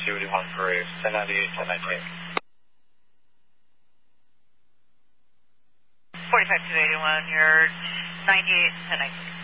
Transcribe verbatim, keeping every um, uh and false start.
two eighty-one for a ten ninety-eight, ten ninety-eight. forty-five two eighty-one, you're ninety-eight, ten ninety-eight.